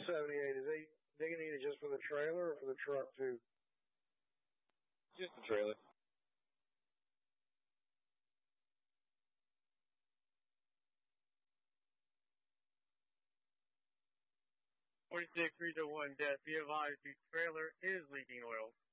278, is they going to need it just for the trailer or for the truck too? Just the trailer. 46 301 death. Be advised, the trailer is leaking oil.